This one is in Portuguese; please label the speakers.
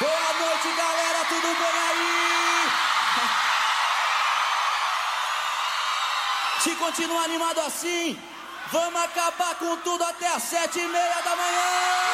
Speaker 1: Boa noite, galera, tudo bem aí? Se continuar animado assim, vamos acabar com tudo até as 7:30 da manhã!